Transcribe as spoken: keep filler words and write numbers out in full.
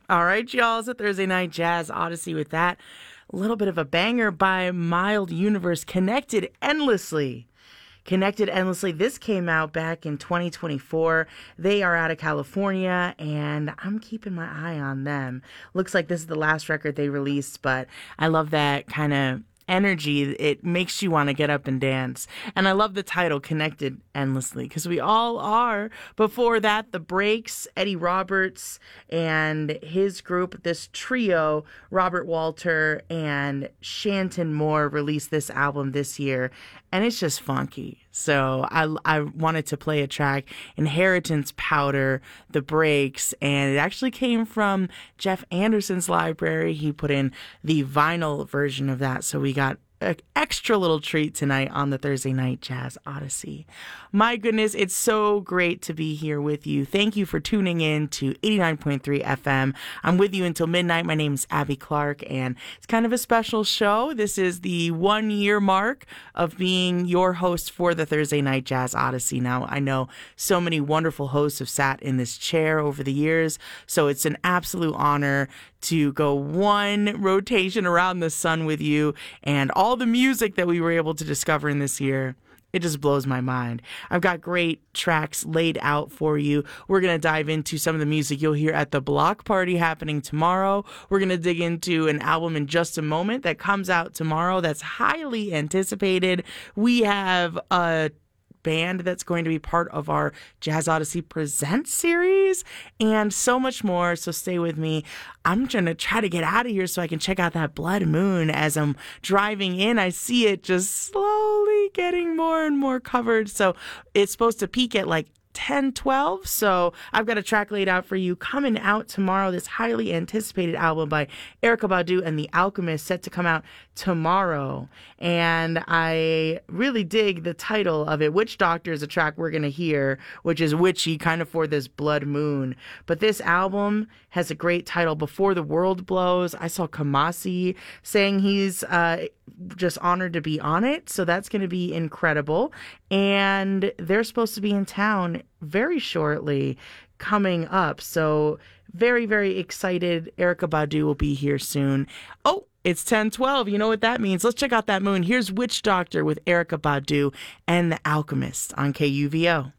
All right, y'all. It's a Thursday Night Jazz Odyssey with that. A little bit of a banger by Mild Universe, Connected Endlessly. Connected Endlessly. This came out back in twenty twenty-four. They are out of California, and I'm keeping my eye on them. Looks like this is the last record they released, but I love that kind of energy. It makes you want to get up and dance. And I love the title, Connected Endlessly, because we all are. Before that, The Breaks, Eddie Roberts and his group, this trio, Robert Walter and Shanton Moore, released this album this year, and it's just funky. So I, I wanted to play a track, Inheritance Powder, The Breaks, and it actually came from Jeff Anderson's library. He put in the vinyl version of that, so we got an extra little treat tonight on the Thursday Night Jazz Odyssey. My goodness, it's so great to be here with you. Thank you for tuning in to eighty-nine point three F M. I'm with you until midnight. My name is Abby Clark, and it's kind of a special show. This is the one year mark of being your host for the Thursday Night Jazz Odyssey. Now, I know so many wonderful hosts have sat in this chair over the years, so it's an absolute honor to go one rotation around the sun with you, and all the music that we were able to discover in this year. It just blows my mind. I've got great tracks laid out for you. We're going to dive into some of the music you'll hear at the block party happening tomorrow. We're going to dig into an album in just a moment that comes out tomorrow that's highly anticipated. We have a band that's going to be part of our Jazz Odyssey Presents series and so much more. So stay with me. I'm going to try to get out of here so I can check out that blood moon. As I'm driving in, I see it just slowly getting more and more covered. So it's supposed to peak at like ten, twelve. So I've got a track laid out for you coming out tomorrow. This highly anticipated album by Erykah Badu and The Alchemist, set to come out tomorrow. And I really dig the title of it. Witch Doctor is a track we're going to hear, which is witchy, kind of for this blood moon. But this album has a great title, Before the World Blows. I saw Kamasi saying he's uh, just honored to be on it. So that's going to be incredible. And they're supposed to be in town very shortly coming up. So very, very excited. Erykah Badu will be here soon. Oh, it's ten twelve. You know what that means. Let's check out that moon. Here's Witch Doctor with Erykah Badu and The Alchemist on K U V O.